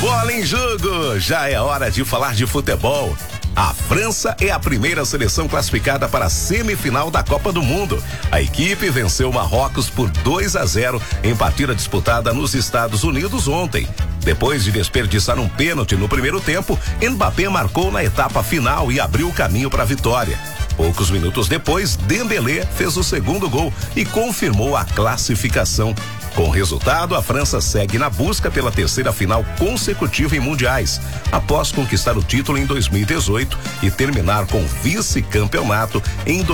Bola em jogo, já é hora de falar de futebol. A França é a primeira seleção classificada para a semifinal da Copa do Mundo. A equipe venceu o Marrocos por 2-0 em partida disputada nos Estados Unidos ontem. Depois de desperdiçar um pênalti no primeiro tempo, Mbappé marcou na etapa final e abriu o caminho para a vitória. Poucos minutos depois, Dembélé fez o segundo gol e confirmou a classificação. Com o resultado, a França segue na busca pela terceira final consecutiva em mundiais, após conquistar o título em 2018 e terminar com vice-campeonato em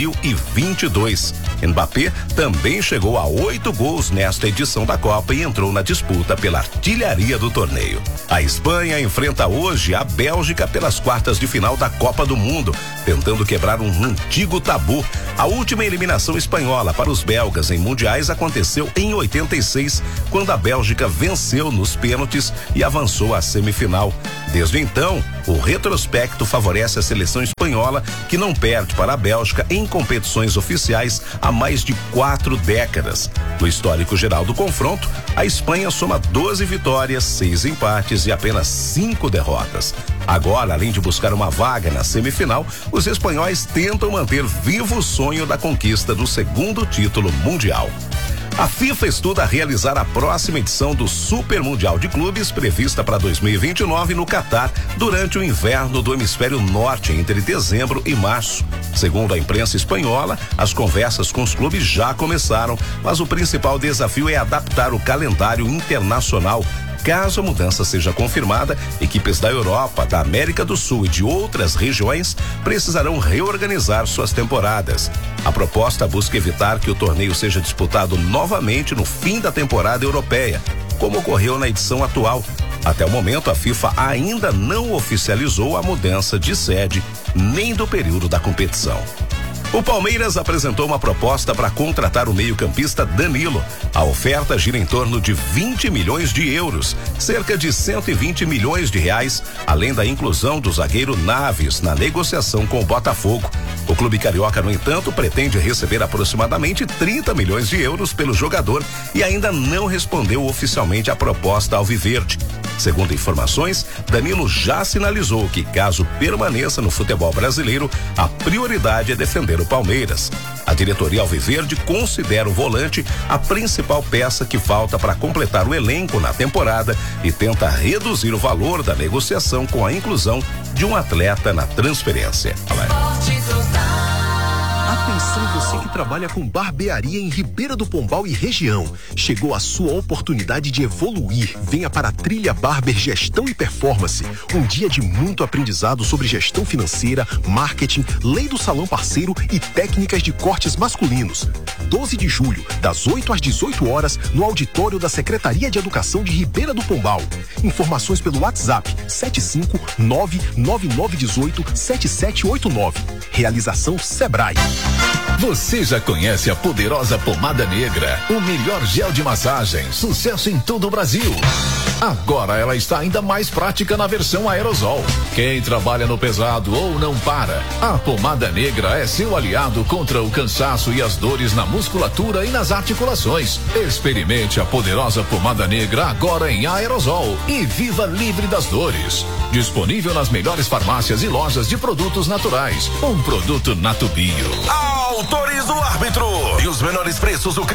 2022. Mbappé também chegou a 8 gols nesta edição da Copa e entrou na disputa pela artilharia do torneio. A Espanha enfrenta hoje a Bélgica pelas quartas de final da Copa do Mundo, tentando quebrar um antigo tabu. A última eliminação espanhola para os belgas em mundiais aconteceu em 86, quando a Bélgica venceu nos pênaltis e avançou à semifinal. Desde então, o retrospecto favorece a seleção espanhola, que não perde para a Bélgica em competições oficiais há mais de 4 décadas. No histórico geral do confronto, a Espanha soma 12 vitórias, 6 empates e apenas 5 derrotas. Agora, além de buscar uma vaga na semifinal, os espanhóis tentam manter vivo o sonho da conquista do segundo título mundial. A FIFA estuda realizar a próxima edição do Super Mundial de Clubes, prevista para 2029 no Catar, durante o inverno do hemisfério norte, entre dezembro e março. Segundo a imprensa espanhola, as conversas com os clubes já começaram, mas o principal desafio é adaptar o calendário internacional. Caso a mudança seja confirmada, equipes da Europa, da América do Sul e de outras regiões precisarão reorganizar suas temporadas. A proposta busca evitar que o torneio seja disputado novamente no fim da temporada europeia, como ocorreu na edição atual. Até o momento, a FIFA ainda não oficializou a mudança de sede nem do período da competição. O Palmeiras apresentou uma proposta para contratar o meio-campista Danilo. A oferta gira em torno de 20 milhões de euros, cerca de 120 milhões de reais, além da inclusão do zagueiro Naves na negociação com o Botafogo. O clube carioca, no entanto, pretende receber aproximadamente 30 milhões de euros pelo jogador e ainda não respondeu oficialmente à proposta alviverde. Segundo informações, Danilo já sinalizou que, caso permaneça no futebol brasileiro, a prioridade é defender o Palmeiras. A diretoria alviverde considera o volante a principal peça que falta para completar o elenco na temporada e tenta reduzir o valor da negociação com a inclusão de um atleta na transferência. Atenção, você que trabalha com barbearia em Ribeira do Pombal e região. Chegou a sua oportunidade de evoluir. Venha para a Trilha Barber Gestão e Performance. Um dia de muito aprendizado sobre gestão financeira, marketing, lei do salão parceiro e técnicas de cortes masculinos. 12 de julho, das 8 às 18 horas, no auditório da Secretaria de Educação de Ribeira do Pombal. Informações pelo WhatsApp 75999187789. Realização Sebrae. Você já conhece a poderosa pomada negra, o melhor gel de massagem, sucesso em todo o Brasil. Agora ela está ainda mais prática na versão aerosol. Quem trabalha no pesado ou não para, a pomada negra é seu aliado contra o cansaço e as dores na musculatura e nas articulações. Experimente a poderosa pomada negra agora em aerosol e viva livre das dores. Disponível nas melhores farmácias e lojas de produtos naturais. Um produto Natubio. Autoriza o árbitro. E os menores preços do